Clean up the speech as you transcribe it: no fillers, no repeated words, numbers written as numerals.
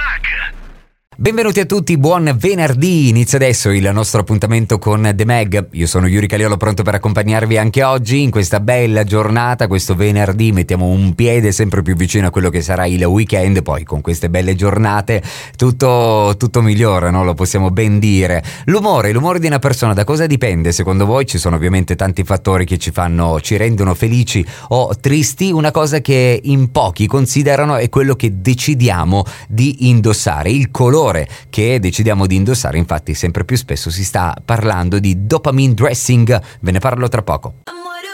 Benvenuti a tutti, buon venerdì, inizia adesso il nostro appuntamento con The Mag. Io sono Yuri Caliolo, pronto per accompagnarvi anche oggi in questa bella giornata. Questo venerdì mettiamo un piede sempre più vicino a quello che sarà il weekend, poi con queste belle giornate tutto migliora, no? Lo possiamo ben dire. L'umore di una persona da cosa dipende secondo voi? Ci sono ovviamente tanti fattori che ci rendono felici o tristi. Una cosa che in pochi considerano è quello che decidiamo di indossare, il colore che decidiamo di indossare. Infatti sempre più spesso si sta parlando di dopamine dressing, ve ne parlo tra poco.